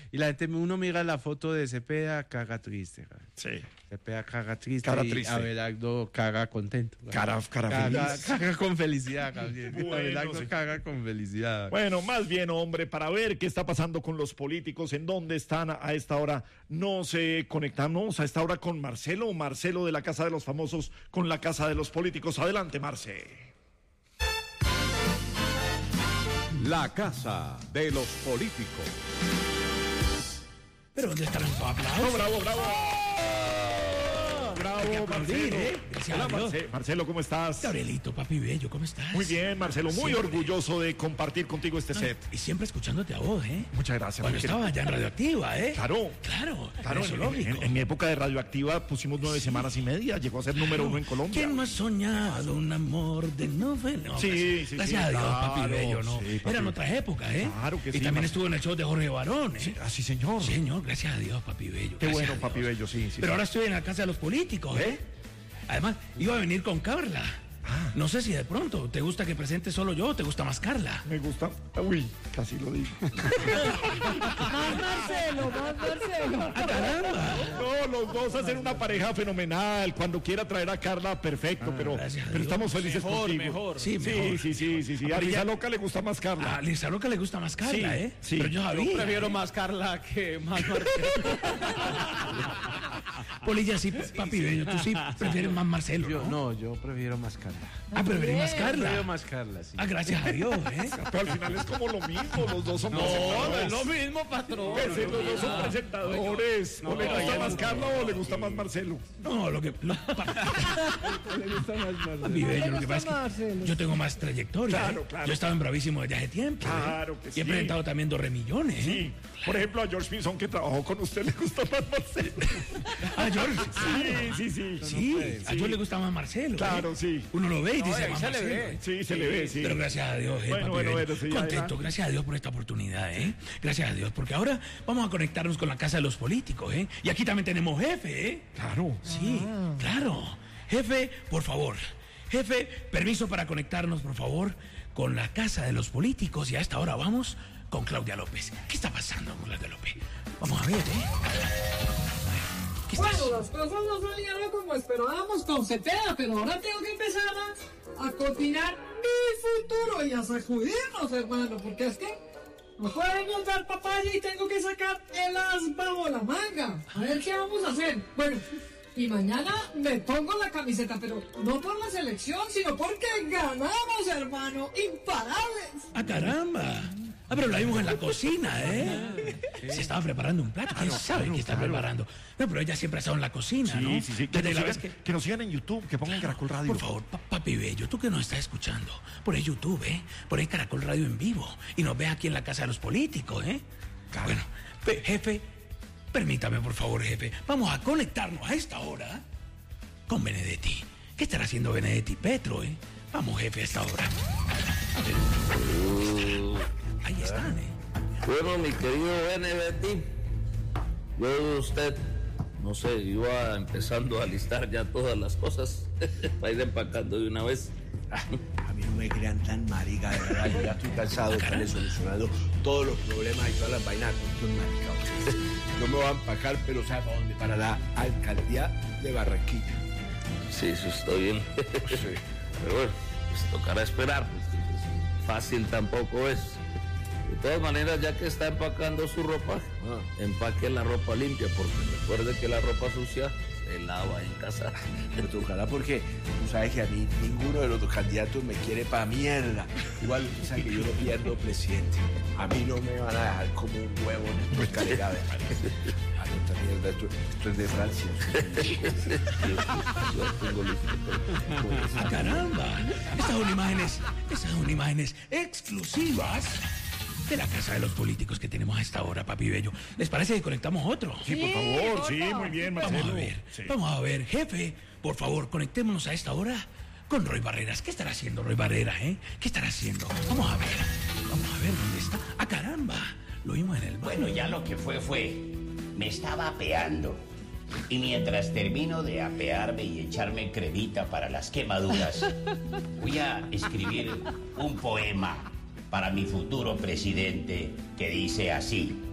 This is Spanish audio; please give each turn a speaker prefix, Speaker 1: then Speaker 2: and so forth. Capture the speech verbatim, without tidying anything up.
Speaker 1: Y la gente, uno mira la foto de Cepeda, caga triste. Cara.
Speaker 2: Sí.
Speaker 1: Cepeda caga triste
Speaker 2: Cara
Speaker 1: y
Speaker 2: triste.
Speaker 1: Abelardo caga contento.
Speaker 2: Cara, cara
Speaker 1: Caga,
Speaker 2: feliz.
Speaker 1: caga con felicidad, Gabriel.
Speaker 2: Bueno,
Speaker 1: Abelardo
Speaker 2: sí.
Speaker 1: caga con felicidad.
Speaker 2: Bueno, más bien, hombre, para ver qué está pasando con los políticos, en dónde están a esta hora, nos eh, conectamos a esta hora con Marcelo, Marcelo de la Casa de los Famosos, con la Casa de los Políticos. Adelante, Marce.
Speaker 3: La Casa de los Políticos.
Speaker 4: ¿Pero dónde están los aplausos?
Speaker 2: No, bravo, bravo.
Speaker 4: Hay que
Speaker 2: Bravo,
Speaker 4: aplaudir,
Speaker 2: Marcelo.
Speaker 4: ¿eh? Gracias
Speaker 2: Hola,
Speaker 4: a Dios.
Speaker 2: Marce- Marcelo, ¿cómo estás?
Speaker 4: Gabrielito, papi bello, ¿cómo estás?
Speaker 2: Muy bien, Marcelo, muy
Speaker 4: Siempre.
Speaker 2: orgulloso de compartir contigo este set.
Speaker 4: Y siempre escuchándote a vos, ¿eh?
Speaker 2: Muchas gracias.
Speaker 4: Cuando
Speaker 2: mi querido.
Speaker 4: estaba ya en Radioactiva, ¿eh?
Speaker 2: Claro.
Speaker 4: Claro,
Speaker 2: Claro,
Speaker 4: eso
Speaker 2: en,
Speaker 4: lógico.
Speaker 2: en- en mi época de Radioactiva pusimos nueve semanas y media, llegó a ser número uno en Colombia.
Speaker 4: ¿Quién no ha soñado un amor de novela? No,
Speaker 2: Sí,
Speaker 4: gracias,
Speaker 2: sí,
Speaker 4: gracias
Speaker 2: sí,
Speaker 4: a Dios,
Speaker 2: claro,
Speaker 4: papi bello, ¿no?
Speaker 2: sí, papi.
Speaker 4: Eran otras épocas, ¿eh?
Speaker 2: Claro que
Speaker 4: y
Speaker 2: sí,
Speaker 4: también
Speaker 2: Mar-
Speaker 4: estuvo en el show de Jorge Barón, ¿eh?
Speaker 2: Sí, así, señor.
Speaker 4: Señor, gracias a Dios, papi bello.
Speaker 2: Qué
Speaker 4: gracias
Speaker 2: bueno,
Speaker 4: a Dios.
Speaker 2: papi bello, sí, sí.
Speaker 4: Pero
Speaker 2: sí.
Speaker 4: ahora estoy en la casa de los políticos, ¿eh? Además, iba a venir con Carla.
Speaker 2: Ah.
Speaker 4: No sé si de pronto te gusta que presente solo yo o te gusta más Carla.
Speaker 2: Me gusta. Uy, casi lo digo.
Speaker 5: Más Marcelo, más Marcelo.
Speaker 4: ¡Ah, caramba!
Speaker 2: No, los dos hacen una pareja fenomenal. Cuando quiera traer a Carla, perfecto. pero
Speaker 4: gracias a
Speaker 2: pero
Speaker 4: Dios.
Speaker 2: estamos felices
Speaker 6: Mejor,
Speaker 2: contigo.
Speaker 6: mejor.
Speaker 4: Sí,
Speaker 2: Sí,
Speaker 4: mejor.
Speaker 2: sí, sí, sí, sí.
Speaker 4: Ah,
Speaker 2: A
Speaker 4: pero
Speaker 2: Lisa
Speaker 4: ya-
Speaker 2: Loca le gusta más Carla.
Speaker 4: A Lisa Loca le gusta más Carla,
Speaker 2: Sí,
Speaker 4: ¿eh?
Speaker 2: sí.
Speaker 4: Pero yo sabía.
Speaker 6: Yo prefiero
Speaker 4: ¿eh?
Speaker 6: más Carla que más Marcelo.
Speaker 4: Polilla, sí, papi bello, tú sí prefieres más Marcelo,
Speaker 1: Yo,
Speaker 4: ¿no?
Speaker 1: no, yo prefiero más Carla.
Speaker 4: Ah, preferís más
Speaker 1: Prefiero
Speaker 4: Carla.
Speaker 1: más Carla, sí.
Speaker 4: Ah, gracias a Dios, ¿eh?
Speaker 2: Pero al final es como lo mismo. Los dos son
Speaker 6: No, no
Speaker 2: presentadores.
Speaker 6: es lo mismo, patrón.
Speaker 2: Pues, sí, los dos son presentadores.
Speaker 6: No,
Speaker 2: ¿O le
Speaker 6: no,
Speaker 2: gusta
Speaker 6: no,
Speaker 2: más
Speaker 6: no,
Speaker 2: Carla o le gusta más Marcelo?
Speaker 4: No, lo que... Lo, pa-
Speaker 1: Le gusta más Marcelo.
Speaker 4: papi bello, lo que
Speaker 5: gusta
Speaker 4: pasa es que
Speaker 5: Marcelo?
Speaker 4: yo tengo más trayectoria,
Speaker 2: Claro,
Speaker 4: ¿eh?
Speaker 2: claro.
Speaker 4: Yo he estado en Bravísimo desde hace tiempo, ¿eh?
Speaker 2: Claro que
Speaker 4: Y
Speaker 2: sí.
Speaker 4: he presentado también dos remillones, ¿eh?
Speaker 2: Sí. Por ejemplo, a George Pinzón, que trabajó con usted, le gusta más Marcelo.
Speaker 4: Ah, George,
Speaker 2: Sí, sí, sí.
Speaker 4: sí, a George le gusta más Marcelo, ¿eh?
Speaker 2: Claro, sí.
Speaker 4: Uno lo ve y dice
Speaker 6: ahí
Speaker 4: más
Speaker 6: se le
Speaker 4: Marcelo,
Speaker 6: ve.
Speaker 4: ¿eh?
Speaker 2: Sí, se le ve, sí.
Speaker 4: Pero gracias a Dios, eh,
Speaker 2: Bueno,
Speaker 4: papi
Speaker 2: bueno,
Speaker 4: bello.
Speaker 2: bueno, sí,
Speaker 4: Contento,
Speaker 2: adelante.
Speaker 4: gracias a Dios por esta oportunidad, ¿eh? Gracias a Dios, porque ahora vamos a conectarnos con la casa de los políticos, ¿eh? Y aquí también tenemos jefe, ¿eh?
Speaker 2: Claro.
Speaker 4: Sí, claro. Jefe, por favor. Jefe, permiso para conectarnos, por favor, con la casa de los políticos. Y a esta hora vamos con Claudia López. ¿Qué está pasando con Claudia López? Vamos a ver, ¿eh? ¿Qué estás?
Speaker 5: Bueno, las cosas no salieron como esperábamos con Cepeda, pero ahora tengo que empezar a, a coordinar mi futuro y a sacudirnos, hermano, porque es que no podemos dar papaya y tengo que sacar el as bajo la manga. A ver qué vamos a hacer. Bueno, y mañana me pongo la camiseta, pero no por la selección, sino porque ganamos, hermano, imparables.
Speaker 4: ¡Ah, caramba! Ah, pero la vimos en la cocina, ¿eh? Se estaba preparando un plato. ¿Quién sabe qué está preparando? No, pero ella siempre ha estado en la cocina, ¿no?
Speaker 2: Sí, sí, sí. Que
Speaker 4: Desde
Speaker 2: nos,
Speaker 4: la
Speaker 2: sigan,
Speaker 4: vez que...
Speaker 2: que nos sigan en YouTube, que pongan Caracol Radio.
Speaker 4: Por favor, pa- papi bello, tú que nos estás escuchando, por ahí YouTube, ¿eh? Por ahí Caracol Radio en vivo. Y nos ves aquí en la casa de los políticos, ¿eh? Bueno, pe- jefe, permítame, por favor, jefe. Vamos a conectarnos a esta hora con Benedetti. ¿Qué estará haciendo Benedetti Petro, eh? Vamos, jefe, a esta hora. A ver. Ahí están, ¿eh?
Speaker 7: Bueno, mi querido Benedetti, yo de usted, no sé, iba empezando a listar ya todas las cosas para ir empacando de una vez.
Speaker 8: A mí no me crean tan marica, de verdad. Yo ya estoy cansado de estarle solucionando todos los problemas y todas las vainas con estos maricados. Yo me voy a empacar, pero ¿sabe para dónde? Para la alcaldía de Barranquilla.
Speaker 7: Sí, eso está bien. Pero bueno, pues tocará esperar, pues, pues, fácil tampoco es. De todas maneras, ya que está empacando su ropa,
Speaker 8: Ah.
Speaker 7: empaque la ropa limpia, porque recuerde que la ropa sucia se lava en casa.
Speaker 8: Me tocará porque tú sabes que a mí ninguno de los dos candidatos me quiere pa' mierda. Igual tú sabes que yo no pierdo presidente. A mí no me van a dejar como un huevo en esta escalera de Ay, esta mierda, esto, esto es de Francia.
Speaker 7: Yo tengo listo.
Speaker 4: ¡Ah, caramba! Estas son imágenes, estas son imágenes exclusivas de la casa de los políticos que tenemos a esta hora, papi bello. ¿Les parece que conectamos otro?
Speaker 2: Sí, por favor, sí, muy bien, Marcelo.
Speaker 4: Vamos a ver,
Speaker 2: Sí.
Speaker 4: vamos a ver, jefe, por favor, conectémonos a esta hora con Roy Barreras. ¿Qué estará haciendo Roy Barreras, eh? ¿Qué estará haciendo? Vamos a ver, vamos a ver dónde está. ¡Ah, caramba! Lo vimos en el baño.
Speaker 9: Bueno, ya lo que fue fue, me estaba apeando. Y mientras termino de apearme y echarme cremita para las quemaduras, voy a escribir un poema para mi futuro presidente que dice así.